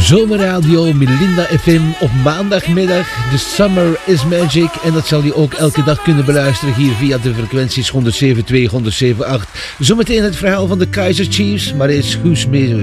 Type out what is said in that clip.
Zomerradio Melinda FM op maandagmiddag. The Summer is Magic. En dat zal je ook elke dag kunnen beluisteren hier via de frequenties 107.2, 107.8. Zometeen het verhaal van de Kaiser Chiefs. Maar eerst Guus